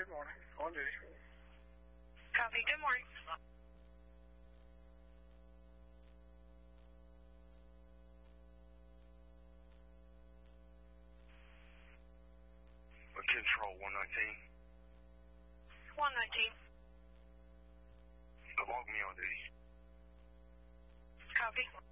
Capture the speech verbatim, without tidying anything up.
morning. On duty. Copy. Good morning. Control one nineteen. one nineteen. Log me on duty. Copy.